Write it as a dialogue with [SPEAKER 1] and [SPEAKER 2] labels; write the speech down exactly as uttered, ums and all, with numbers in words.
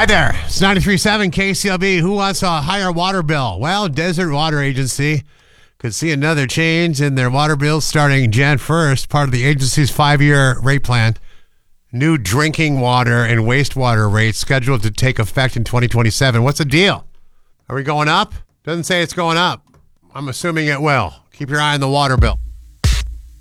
[SPEAKER 1] Hi there. It's ninety-three point seven K C L B. Who wants a higher water bill? Well, Desert Water Agency could see another change in their water bills starting January first, part of the agency's five-year rate plan. New drinking water and wastewater rates scheduled to take effect in twenty twenty-seven. What's the deal? Are we going up? Doesn't say it's going up. I'm assuming it will. Keep your eye on the water bill.